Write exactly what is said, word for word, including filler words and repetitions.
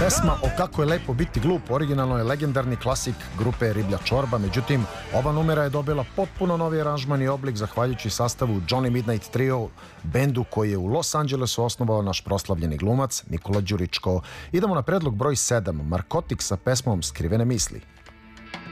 Pesma O kako je lepo biti glup originalno je legendarni klasik grupe Riblja čorba, međutim, ova numera je dobila potpuno novi aranžman i oblik zahvaljujući sastavu Johnny Midnight Trio, bendu koji je u Los Angelesu osnovao naš proslavljeni glumac Nikola Đuričko. Idemo na predlog broj sedam, Markotik sa pesmom Skrivene misli.